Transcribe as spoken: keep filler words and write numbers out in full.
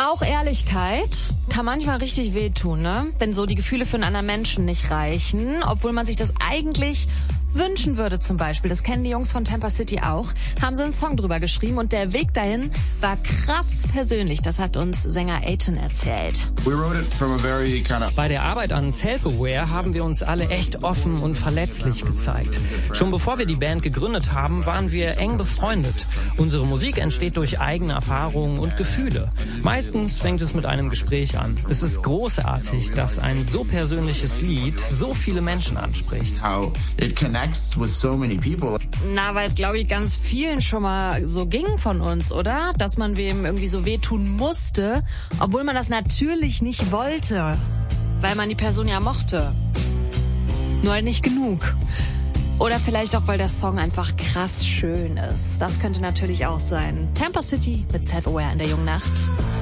Auch Ehrlichkeit kann manchmal richtig wehtun, ne? Wenn so die Gefühle für einen anderen Menschen nicht reichen, obwohl man sich das eigentlich wünschen würde zum Beispiel. Das kennen die Jungs von Tampa City auch. Haben sie einen Song drüber geschrieben und der Weg dahin war krass persönlich. Das hat uns Sänger Aiton erzählt. Bei der Arbeit an Self-Aware haben wir uns alle echt offen und verletzlich gezeigt. Schon bevor wir die Band gegründet haben, waren wir eng befreundet. Unsere Musik entsteht durch eigene Erfahrungen und Gefühle. Meistens fängt es mit einem Gespräch an. Es ist großartig, dass ein so persönliches Lied so viele Menschen anspricht. Na, weil es, glaube ich, ganz vielen schon mal so ging von uns, oder? Dass man wem irgendwie so wehtun musste, obwohl man das natürlich nicht wollte, weil man die Person ja mochte. Nur halt nicht genug. Oder vielleicht auch, weil der Song einfach krass schön ist. Das könnte natürlich auch sein. Tampa City mit Self-Aware in der jungen Nacht.